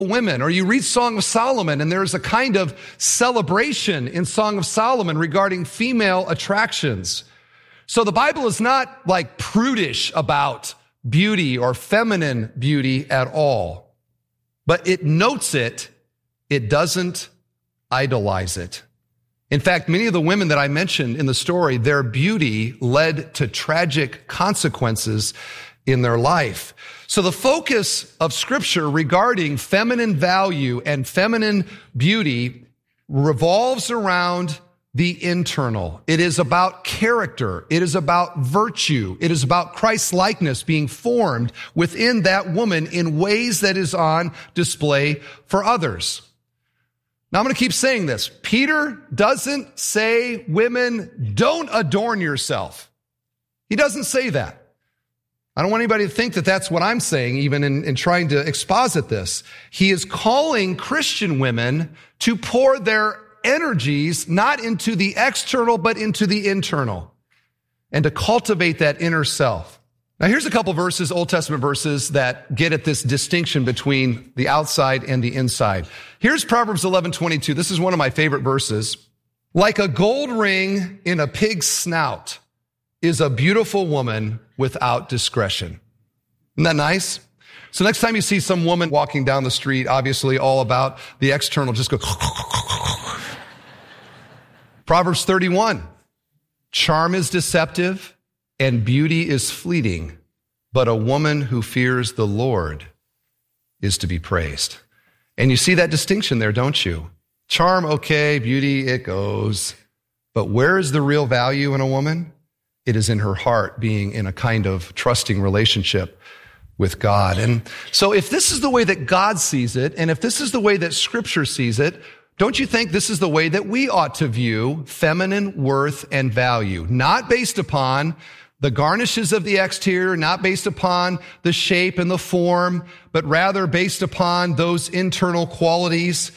women, or you read Song of Solomon, and there's a kind of celebration in Song of Solomon regarding female attractions. So the Bible is not like prudish about beauty or feminine beauty at all, but it notes it. It doesn't idolize it. In fact, many of the women that I mentioned in the story, their beauty led to tragic consequences in their life. So the focus of Scripture regarding feminine value and feminine beauty revolves around the internal. It is about character. It is about virtue. It is about Christ-likeness being formed within that woman in ways that is on display for others. Now, I'm going to keep saying this. Peter doesn't say, women, don't adorn yourself. He doesn't say that. I don't want anybody to think that that's what I'm saying, even in trying to exposit this. He is calling Christian women to pour their energies not into the external, but into the internal, and to cultivate that inner self. Now, here's a couple verses, Old Testament verses, that get at this distinction between the outside and the inside. Here's Proverbs 11:22. This is one of my favorite verses. Like a gold ring in a pig's snout is a beautiful woman without discretion. Isn't that nice? So next time you see some woman walking down the street, obviously all about the external, just go. Proverbs 31. Charm is deceptive and beauty is fleeting, but a woman who fears the Lord is to be praised. And you see that distinction there, don't you? Charm, okay, beauty, it goes. But where is the real value in a woman? It is in her heart, being in a kind of trusting relationship with God. And so if this is the way that God sees it, and if this is the way that Scripture sees it, don't you think this is the way that we ought to view feminine worth and value? Not based upon the garnishes of the exterior, not based upon the shape and the form, but rather based upon those internal qualities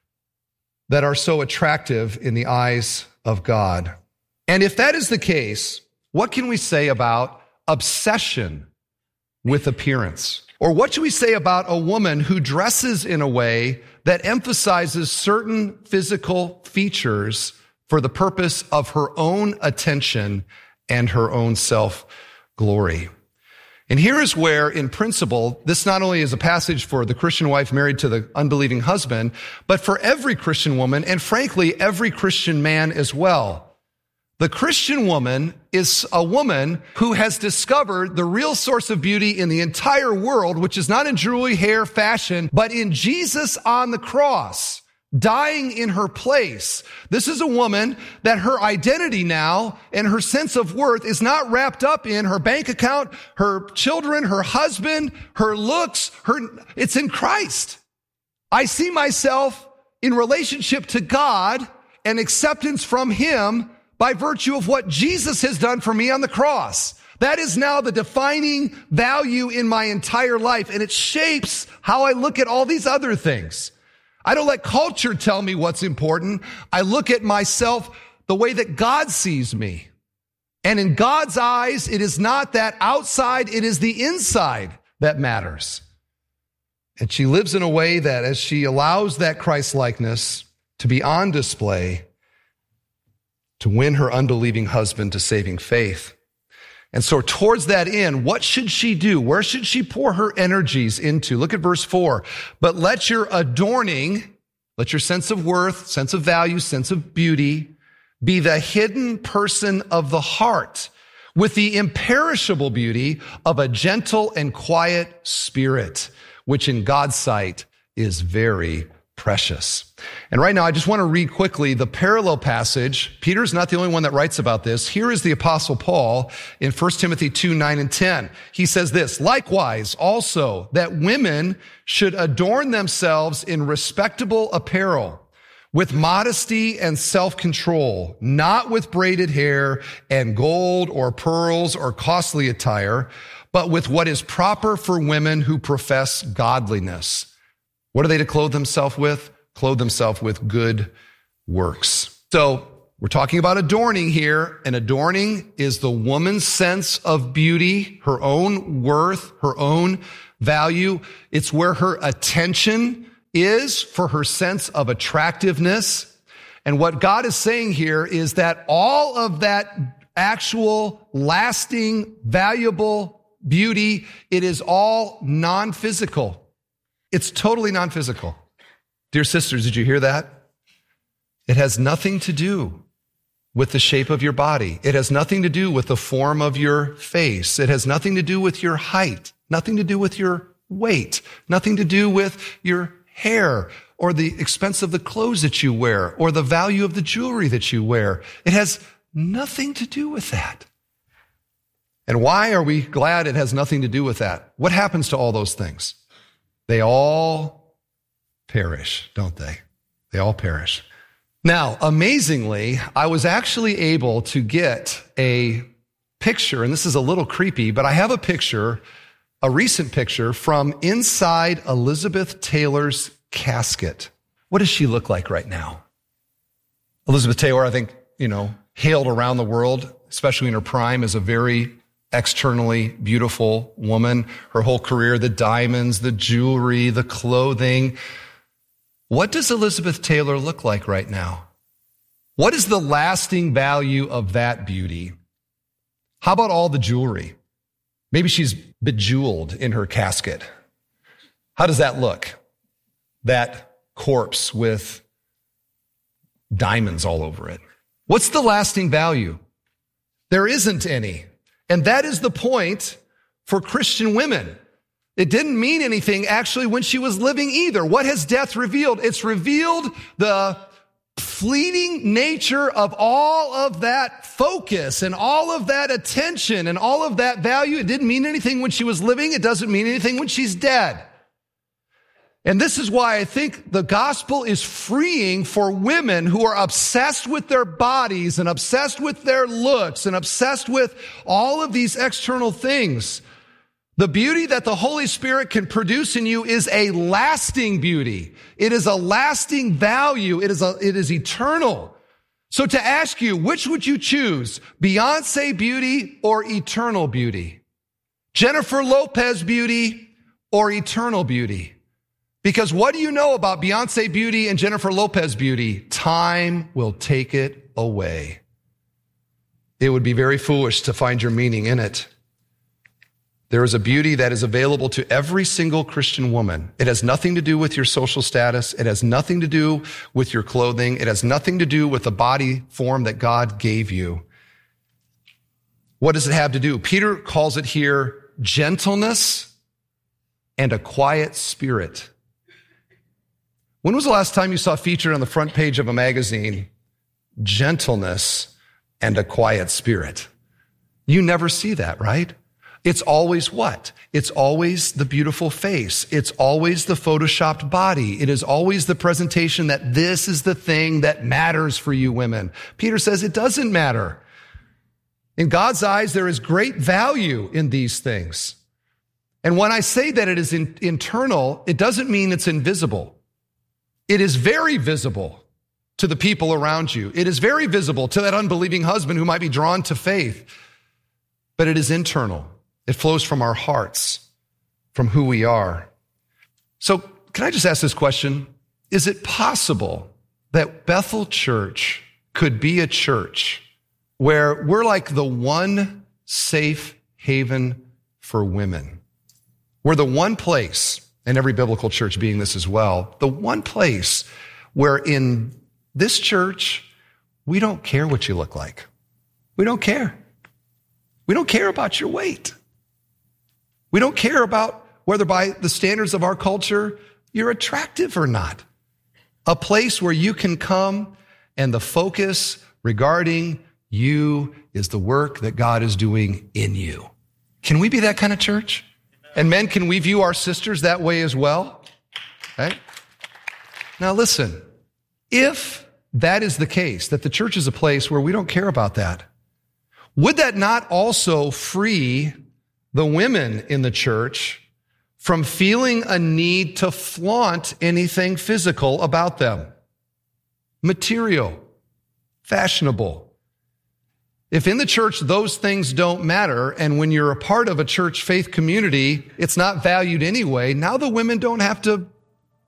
that are so attractive in the eyes of God. And if that is the case, what can we say about obsession with appearance? Or what should we say about a woman who dresses in a way that emphasizes certain physical features for the purpose of her own attention and her own self-glory? And here is where, in principle, this not only is a passage for the Christian wife married to the unbelieving husband, but for every Christian woman, and frankly, every Christian man as well. The Christian woman is a woman who has discovered the real source of beauty in the entire world, which is not in jewelry, hair, fashion, but in Jesus on the cross, dying in her place. This is a woman that her identity now and her sense of worth is not wrapped up in her bank account, her children, her husband, her looks, it's in Christ. I see myself in relationship to God and acceptance from Him by virtue of what Jesus has done for me on the cross. That is now the defining value in my entire life, and it shapes how I look at all these other things. I don't let culture tell me what's important. I look at myself the way that God sees me. And in God's eyes, it is not that outside, it is the inside that matters. And she lives in a way that, as she allows that Christ-likeness to be on display, to win her unbelieving husband to saving faith. And so towards that end, what should she do? Where should she pour her energies into? Look at verse 4. But let your adorning, let your sense of worth, sense of value, sense of beauty be the hidden person of the heart with the imperishable beauty of a gentle and quiet spirit, which in God's sight is very precious. And right now, I just want to read quickly the parallel passage. Peter's not the only one that writes about this. Here is the Apostle Paul in 1 Timothy 2:9-10. He says this, likewise also that women should adorn themselves in respectable apparel, with modesty and self-control, not with braided hair and gold or pearls or costly attire, but with what is proper for women who profess godliness. What are they to clothe themselves with? Clothe themselves with good works. So we're talking about adorning here, and adorning is the woman's sense of beauty, her own worth, her own value. It's where her attention is for her sense of attractiveness. And what God is saying here is that all of that actual, lasting, valuable beauty, it is all non-physical. It's totally non-physical. Dear sisters, did you hear that? It has nothing to do with the shape of your body. It has nothing to do with the form of your face. It has nothing to do with your height, nothing to do with your weight, nothing to do with your hair or the expense of the clothes that you wear or the value of the jewelry that you wear. It has nothing to do with that. And why are we glad it has nothing to do with that? What happens to all those things? They all perish, don't they? They all perish. Now, amazingly, I was actually able to get a picture, and this is a little creepy, but I have a picture, a recent picture from inside Elizabeth Taylor's casket. What does she look like right now? Elizabeth Taylor, I think, hailed around the world, especially in her prime, as a very externally beautiful woman. Her whole career, the diamonds, the jewelry, the clothing. What does Elizabeth Taylor look like right now? What is the lasting value of that beauty? How about all the jewelry? Maybe she's bejeweled in her casket. How does that look? That corpse with diamonds all over it. What's the lasting value? There isn't any. And that is the point for Christian women. It didn't mean anything actually when she was living either. What has death revealed? It's revealed the fleeting nature of all of that focus and all of that attention and all of that value. It didn't mean anything when she was living. It doesn't mean anything when she's dead. And this is why I think the gospel is freeing for women who are obsessed with their bodies and obsessed with their looks and obsessed with all of these external things. The beauty that the Holy Spirit can produce in you is a lasting beauty. It is a lasting value. It is eternal. So to ask you, which would you choose? Beyonce beauty or eternal beauty? Jennifer Lopez beauty or eternal beauty? Because what do you know about Beyonce beauty and Jennifer Lopez beauty? Time will take it away. It would be very foolish to find your meaning in it. There is a beauty that is available to every single Christian woman. It has nothing to do with your social status. It has nothing to do with your clothing. It has nothing to do with the body form that God gave you. What does it have to do? Peter calls it here gentleness and a quiet spirit. When was the last time you saw featured on the front page of a magazine, gentleness and a quiet spirit? You never see that, right? It's always what? It's always the beautiful face. It's always the photoshopped body. It is always the presentation that this is the thing that matters for you women. Peter says it doesn't matter. In God's eyes, there is great value in these things. And when I say that it is internal, it doesn't mean it's invisible. It is very visible to the people around you. It is very visible to that unbelieving husband who might be drawn to faith. But it is internal. It flows from our hearts, from who we are. So can I just ask this question? Is it possible that Bethel Church could be a church where we're like the one safe haven for women? We're the one place, and every biblical church being this as well, the one place where in this church, we don't care what you look like. We don't care. We don't care about your weight. We don't care about whether by the standards of our culture, you're attractive or not. A place where you can come and the focus regarding you is the work that God is doing in you. Can we be that kind of church? And men, can we view our sisters that way as well? Right? Now listen, if that is the case, that the church is a place where we don't care about that, would that not also free the women in the church from feeling a need to flaunt anything physical about them? Material, fashionable. If in the church those things don't matter, and when you're a part of a church faith community, it's not valued anyway, now the women don't have to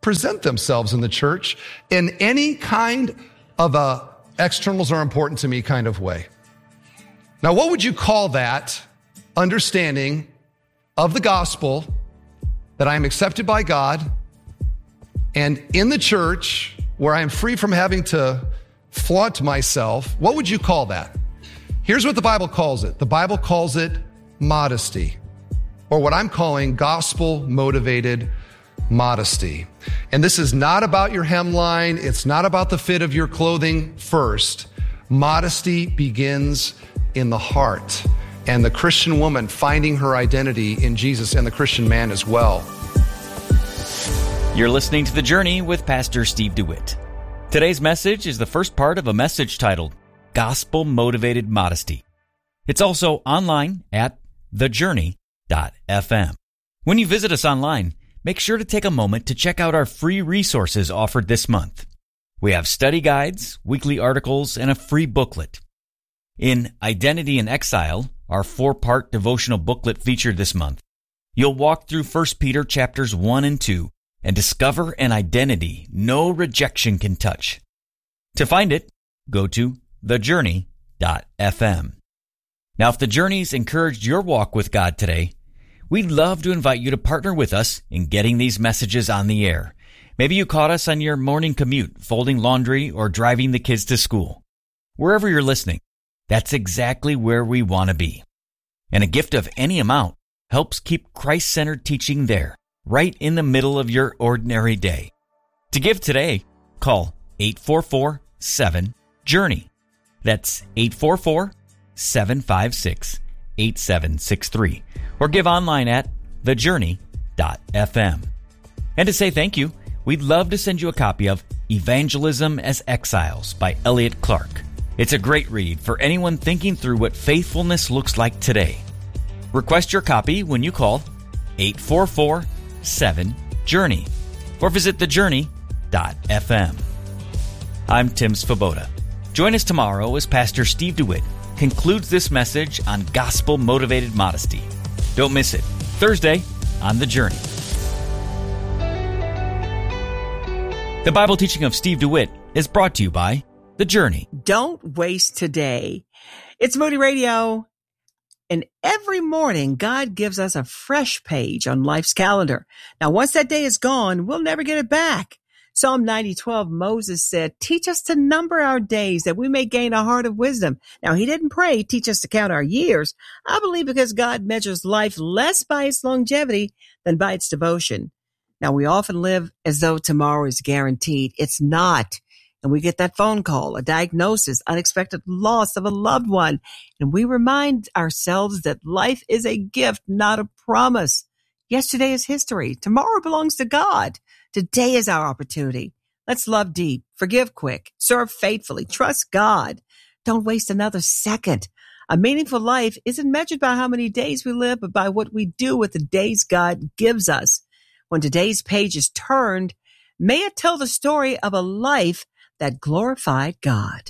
present themselves in the church in any kind of a externals are important to me kind of way. Now, what would you call that understanding of the gospel that I am accepted by God and in the church where I am free from having to flaunt myself? What would you call that? Here's what the Bible calls it. The Bible calls it modesty, or what I'm calling gospel-motivated modesty. And this is not about your hemline. It's not about the fit of your clothing first. Modesty begins in the heart, and the Christian woman finding her identity in Jesus, and the Christian man as well. You're listening to The Journey with Pastor Steve DeWitt. Today's message is the first part of a message titled Gospel Motivated Modesty. It's also online at thejourney.fm. When you visit us online, make sure to take a moment to check out our free resources offered this month. We have study guides, weekly articles, and a free booklet. In Identity in Exile, our 4-part devotional booklet featured this month, you'll walk through 1 Peter chapters 1 and 2 and discover an identity no rejection can touch. To find it, go to thejourney.fm. Now, if The Journey's encouraged your walk with God today, we'd love to invite you to partner with us in getting these messages on the air. Maybe you caught us on your morning commute, folding laundry, or driving the kids to school. Wherever you're listening, that's exactly where we want to be. And a gift of any amount helps keep Christ-centered teaching there, right in the middle of your ordinary day. To give today, call 844-7-JOURNEY. That's 844-756-8763. Or give online at thejourney.fm. And to say thank you, we'd love to send you a copy of Evangelism as Exiles by Elliot Clark. It's a great read for anyone thinking through what faithfulness looks like today. Request your copy when you call 844-7-JOURNEY or visit thejourney.fm. I'm Tim Svoboda. Join us tomorrow as Pastor Steve DeWitt concludes this message on gospel-motivated modesty. Don't miss it. Thursday on The Journey. The Bible teaching of Steve DeWitt is brought to you by The Journey. Don't waste today. It's Moody Radio. And every morning, God gives us a fresh page on life's calendar. Now, once that day is gone, we'll never get it back. Psalm 90:12, Moses said, teach us to number our days that we may gain a heart of wisdom. Now, he didn't pray, teach us to count our years. I believe because God measures life less by its longevity than by its devotion. Now, we often live as though tomorrow is guaranteed. It's not. And we get that phone call, a diagnosis, unexpected loss of a loved one. And we remind ourselves that life is a gift, not a promise. Yesterday is history. Tomorrow belongs to God. Today is our opportunity. Let's love deep, forgive quick, serve faithfully, trust God. Don't waste another second. A meaningful life isn't measured by how many days we live, but by what we do with the days God gives us. When today's page is turned, may it tell the story of a life that glorified God.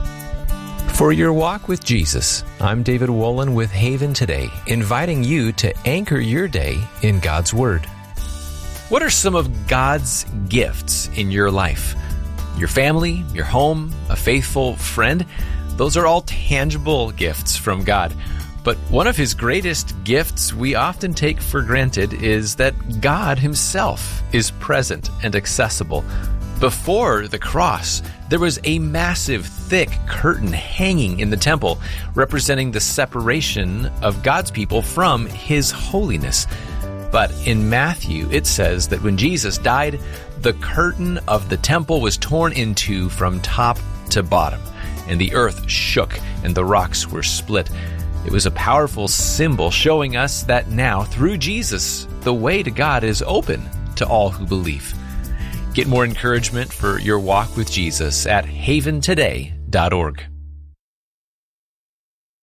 For your walk with Jesus, I'm David Wolin with Haven Today, inviting you to anchor your day in God's Word. What are some of God's gifts in your life? Your family, your home, a faithful friend? Those are all tangible gifts from God. But one of His greatest gifts we often take for granted is that God Himself is present and accessible. Before the cross, there was a massive, thick curtain hanging in the temple, representing the separation of God's people from His holiness. But in Matthew, it says that when Jesus died, the curtain of the temple was torn in two from top to bottom, and the earth shook and the rocks were split. It was a powerful symbol showing us that now, through Jesus, the way to God is open to all who believe. Get more encouragement for your walk with Jesus at haventoday.org.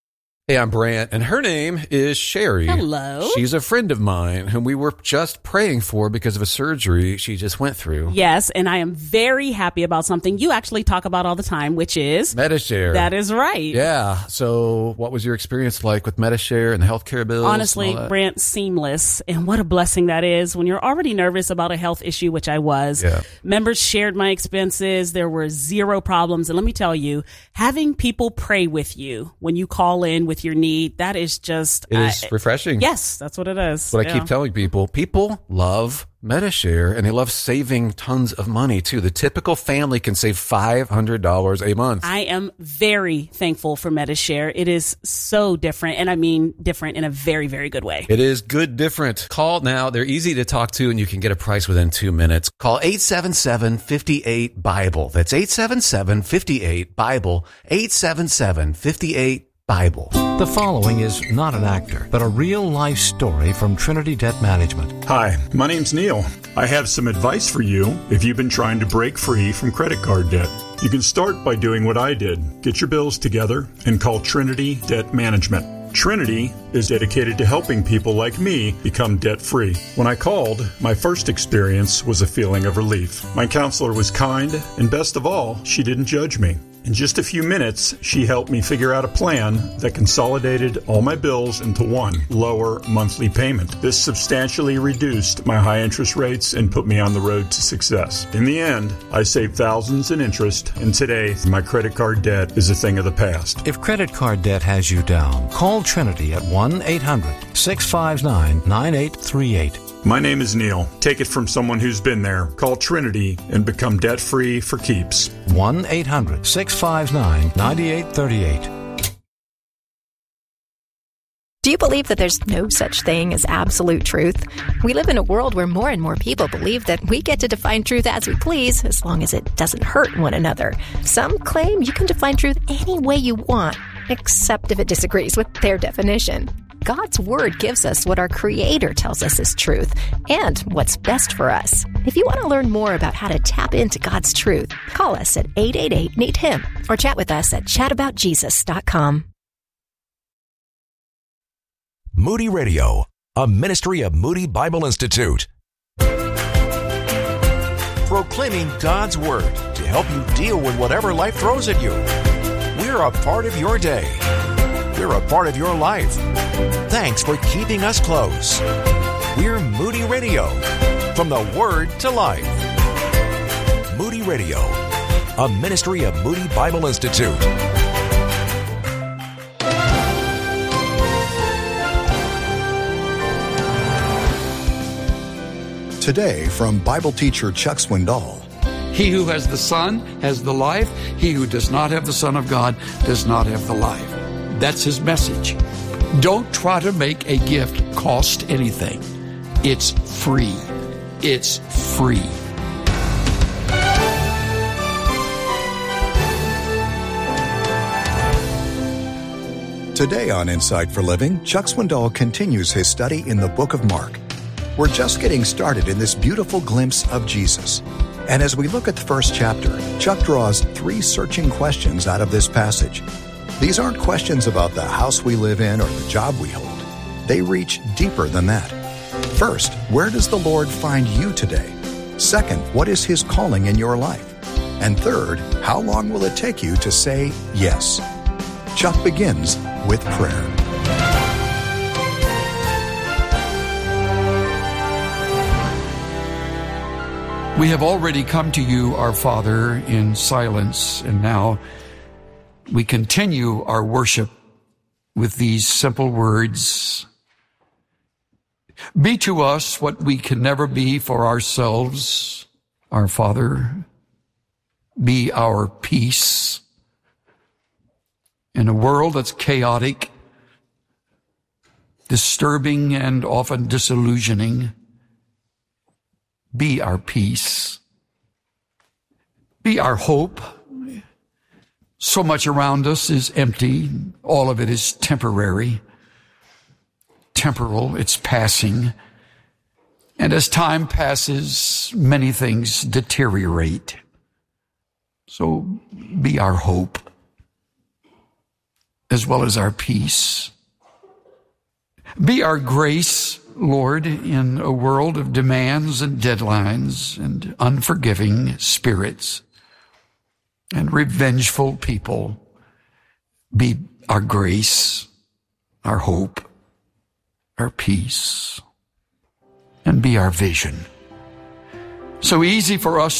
Hey, I'm Brant, and her name is Sherry. Hello. She's a friend of mine whom we were just praying for because of a surgery she just went through. Yes, and I am very happy about something you actually talk about all the time, which is Medi-Share. That is right. Yeah. So what was your experience like with Medi-Share and the healthcare bills? Honestly, Brant, seamless. And what a blessing that is when you're already nervous about a health issue, which I was. Yeah. Members shared my expenses. There were zero problems. And let me tell you, having people pray with you when you call in with your need, that is just... It is refreshing. Yes, that's what it is. What I keep telling people. People love Medi-Share, and they love saving tons of money, too. The typical family can save $500 a month. I am very thankful for Medi-Share. It is so different, and I mean different in a very, very good way. It is good different. Call now. They're easy to talk to, and you can get a price within 2 minutes. Call 877-58-BIBLE. That's 877-58-BIBLE. 877-58-BIBLE. The following is not an actor, but a real-life story from Trinity Debt Management. Hi, my name's Neil. I have some advice for you if you've been trying to break free from credit card debt. You can start by doing what I did. Get your bills together and call Trinity Debt Management. Trinity is dedicated to helping people like me become debt-free. When I called, my first experience was a feeling of relief. My counselor was kind, and best of all, she didn't judge me. In just a few minutes, she helped me figure out a plan that consolidated all my bills into one lower monthly payment. This substantially reduced my high interest rates and put me on the road to success. In the end, I saved thousands in interest, and today, my credit card debt is a thing of the past. If credit card debt has you down, call Trinity at 1-800-659-9838. My name is Neil. Take it from someone who's been there. Call Trinity and become debt-free for keeps. 1-800-659-9838. Do you believe that there's no such thing as absolute truth? We live in a world where more and more people believe that we get to define truth as we please, as long as it doesn't hurt one another. Some claim you can define truth any way you want, except if it disagrees with their definition. God's Word gives us what our Creator tells us is truth and what's best for us. If you want to learn more about how to tap into God's truth, call us at 888-NEED-HIM or chat with us at chataboutjesus.com. Moody Radio, a ministry of Moody Bible Institute. Proclaiming God's Word to help you deal with whatever life throws at you. We're a part of your day. We're a part of your life. Thanks for keeping us close. We're Moody Radio, from the Word to life. Moody Radio, a ministry of Moody Bible Institute. Today, from Bible teacher Chuck Swindoll. He who has the Son has the life. He who does not have the Son of God does not have the life. That's his message. Don't try to make a gift cost anything. It's free. It's free. Today on Insight for Living, Chuck Swindoll continues his study in the book of Mark. We're just getting started in this beautiful glimpse of Jesus. And as we look at the first chapter, Chuck draws 3 searching questions out of this passage. These aren't questions about the house we live in or the job we hold. They reach deeper than that. First, where does the Lord find you today? Second, what is His calling in your life? And third, how long will it take you to say yes? Chuck begins with prayer. We have already come to you, our Father, in silence, and now we continue our worship with these simple words. Be to us what we can never be for ourselves, our Father. Be our peace. In a world that's chaotic, disturbing, and often disillusioning, be our peace. Be our hope. So much around us is empty. All of it is temporary. Temporal, it's passing. And as time passes, many things deteriorate. So be our hope. as well as our peace. Be our grace, Lord, in a world of demands and deadlines and unforgiving spirits and revengeful people. Be our grace, our hope, our peace, and be our vision. So easy for us